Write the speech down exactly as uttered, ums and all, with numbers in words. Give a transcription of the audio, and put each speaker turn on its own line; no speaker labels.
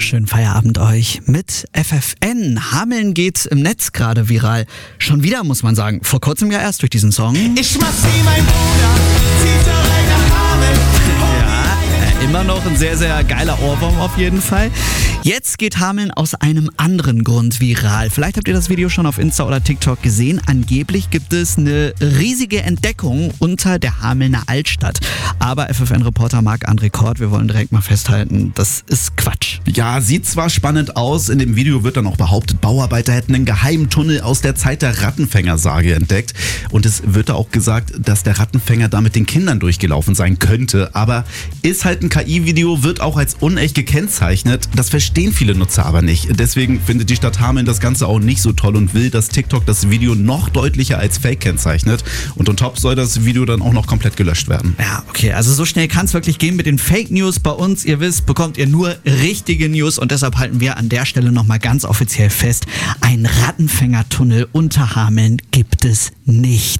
Schönen Feierabend euch mit F F N. Hameln geht im Netz gerade viral. Schon wieder, muss man sagen. Vor kurzem ja erst durch diesen Song.
Ich mach sie, mein Bruder, zieh zur reiner Hameln.
Ja, immer noch ein sehr, sehr geiler Ohrwurm auf jeden Fall. Jetzt geht Hameln aus einem anderen Grund viral. Vielleicht habt ihr das Video schon auf Insta oder TikTok gesehen. Angeblich gibt es eine riesige Entdeckung unter der Hamelner Altstadt. Aber F F N-Reporter Marc-André Kort, wir wollen direkt mal festhalten, das ist Quatsch.
Ja, sieht zwar spannend aus, in dem Video wird dann auch behauptet, Bauarbeiter hätten einen geheimen Tunnel aus der Zeit der Rattenfängersage entdeckt. Und es wird da auch gesagt, dass der Rattenfänger da mit den Kindern durchgelaufen sein könnte. Aber ist halt ein K I-Video, wird auch als unecht gekennzeichnet. Das verstehen viele Nutzer aber nicht. Deswegen findet die Stadt Hameln das Ganze auch nicht so toll und will, dass TikTok das Video noch deutlicher als Fake kennzeichnet. Und on top soll das Video dann auch noch komplett gelöscht werden.
Ja, okay, also so schnell kann es wirklich gehen mit den Fake News. Bei uns, ihr wisst, bekommt ihr nur richtige News und deshalb halten wir an der Stelle nochmal ganz offiziell fest, ein Rattenfängertunnel unter Hameln gibt es nicht.